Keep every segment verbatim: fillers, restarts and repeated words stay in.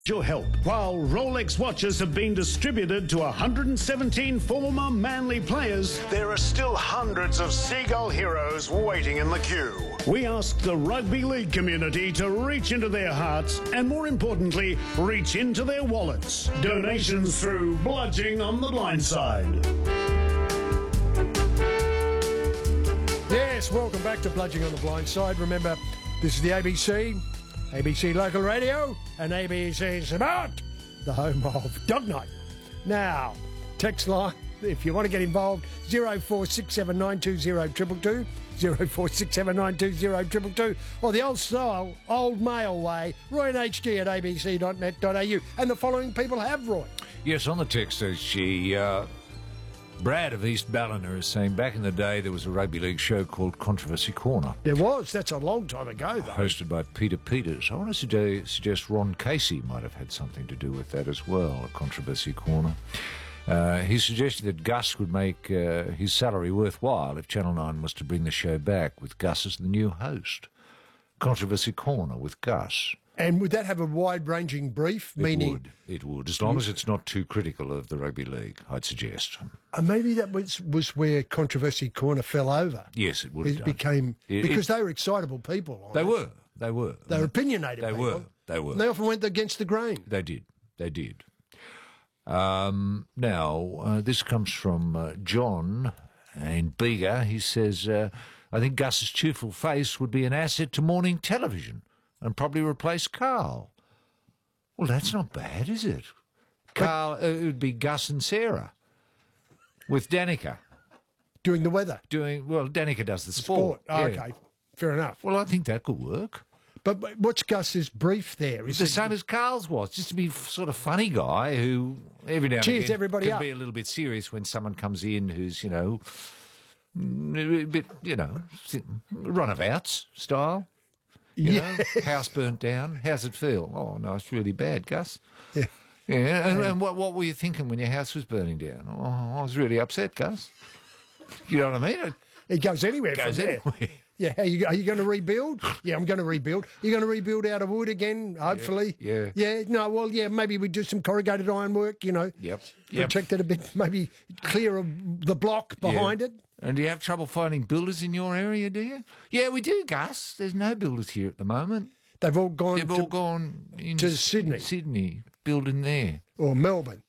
Your help. While Rolex watches have been distributed to one hundred seventeen former Manly players, there are still hundreds of Seagull heroes waiting in the queue. We ask the rugby league community to reach into their hearts and, more importantly, reach into their wallets. Donations through Bludging on the Blind Side. Yes, welcome back to Bludging on the Blind Side. Remember, this is the A B C. A B C Local Radio and A B C Smart, the home of Dog Night. Now, text line, if you want to get involved, zero four six seven nine two zero two two two, zero four six seven nine two zero two two two, or the old style, old mail way, roy and h g at a b c dot net dot a u. And the following people have, Roy. Yes, on the text, uh, she... Uh Brad of East Ballina is saying back in the day there was a rugby league show called Controversy Corner. There was. That's a long time ago, though. Hosted by Peter Peters. I want to suggest, suggest Ron Casey might have had something to do with that as well, a Controversy Corner. Uh, he suggested that Gus would make uh, his salary worthwhile if Channel nine was to bring the show back with Gus as the new host. Controversy Corner with Gus. And would that have a wide-ranging brief? It meaning would. It would, as long as it's not too critical of the rugby league, I'd suggest. Uh, maybe that was, was where Controversy Corner fell over. Yes, it would have It done. became... It- because it- they were excitable people. on They it. were. They were. They were opinionated They people. were. They were. And they often went against the grain. They did. They did. Um, now, uh, this comes from uh, John in Bega. He says, uh, I think Gus's cheerful face would be an asset to morning television and probably replace Carl. Well, that's not bad, is it? Carl, uh, it would be Gus and Sarah with Danica. Doing the weather. Doing, well, Danica does the sport. Sport. Oh, yeah. okay. Fair enough. Well, I think that could work. But, but what's Gus's brief there? It's Is the it- same as Carl's was, just to be f- sort of funny guy who every now and Cheers again everybody can up. be a little bit serious when someone comes in who's, you know, mm, a bit, you know, runabouts style. You Yeah. know, house burnt down. How's it feel? Oh, no, it's really bad, Gus. Yeah. Yeah, and, and what, what were you thinking when your house was burning down? Oh, I was really upset, Gus. You know what I mean? It It goes anywhere goes from there. anywhere. Yeah, are you, are you going to rebuild? Yeah, I'm going to rebuild. You're going to rebuild out of wood again, hopefully? Yeah. Yeah, no, well, yeah, maybe we do some corrugated ironwork, you know. Yep. Yep. Protect it a bit, maybe clear of the block behind Yeah. it. And do you have trouble finding builders in your area, do you? Yeah, we do, Gus. There's no builders here at the moment. They've all gone They've to, all gone in to Sydney. Sydney, building there. or Melbourne.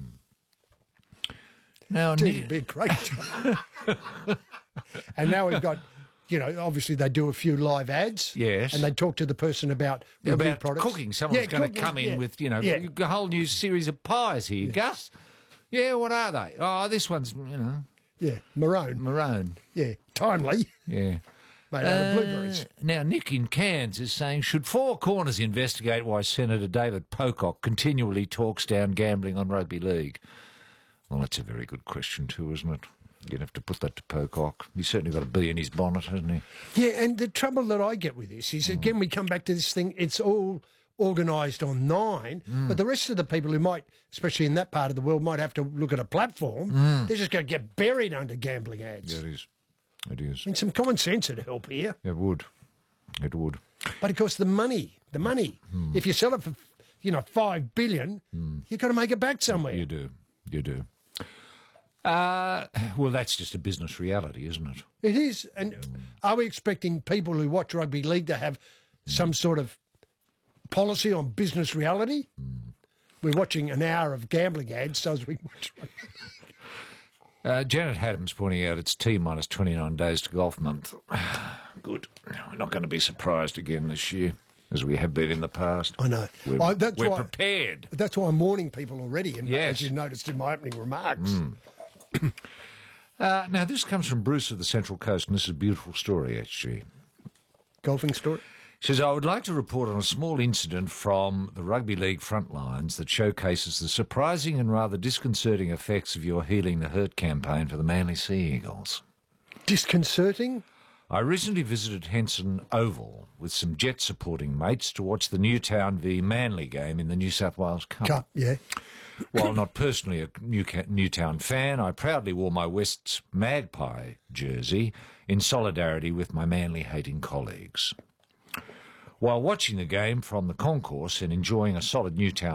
Now, Gee, Nick, it'd be a great job. And now we've got, you know, obviously they do a few live ads. Yes. And they talk to the person about review about products. cooking. Someone's Yeah, going to cooking, come in yeah. with, you know, Yeah. a whole new series of pies here, Gus. Yeah, what are they? Oh, this one's, you know, Yeah, maroon. maroon. Yeah, timely. Yeah. Made out of blueberries. Uh, now, Nick in Cairns is saying, should Four Corners investigate why Senator David Pocock continually talks down gambling on rugby league? Well, that's a very good question too, isn't it? You'd have to put that to Pocock. He's certainly got a bee in his bonnet, hasn't he? Yeah, and the trouble that I get with this is, again, we come back to this thing, it's all organised on Nine, Mm. but the rest of the people who might, especially in that part of the world, might have to look at a platform, they're just going to get buried under gambling ads. Yeah, it is. It is. I mean, some common sense would help here. It would. It would. But of course, the money, the money, Hmm. if you sell it for, you know, five billion, you've got to make it back somewhere. You do. You do. Uh, well, that's just a business reality, isn't it? It is. And are we expecting people who watch rugby league to have some sort of policy on business reality? We're watching an hour of gambling ads, so as we watch rugby. Uh, Janet Haddam's pointing out it's T minus twenty-nine days to golf month. Good. We're not going to be surprised again this year, as we have been in the past. I know. We're, I- that's we're why- prepared. That's why I'm warning people already, and Yes. as you noticed in my opening remarks. Uh, now, this comes from Bruce of the Central Coast, and this is a beautiful story, actually. Golfing story? He says, I would like to report on a small incident from the rugby league front lines that showcases the surprising and rather disconcerting effects of your Healing the Hurt campaign for the Manly Sea Eagles. Disconcerting? I recently visited Henson Oval with some Jet supporting mates to watch the Newtown v Manly game in the New South Wales Cup. Cup, yeah. While not personally a Newca- Newtown fan, I proudly wore my West's Magpie jersey in solidarity with my Manly-hating colleagues. While watching the game from the concourse and enjoying a solid Newtown